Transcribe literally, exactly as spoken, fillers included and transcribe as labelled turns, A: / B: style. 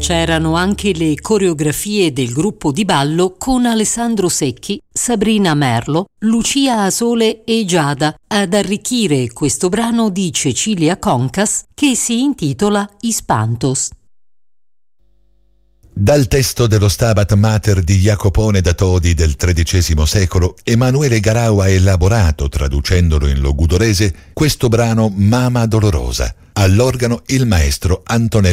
A: C'erano anche le coreografie del gruppo di ballo con Alessandro Secchi, Sabrina Merlo, Lucia Asole e Giada ad arricchire questo brano di Cecilia Concas che si intitola Ispantos.
B: Dal testo dello Stabat Mater di Jacopone da Todi del tredicesimo secolo, Emanuele Garau ha elaborato, traducendolo in logudorese, questo brano Mama Dolorosa. All'organo il maestro Antonello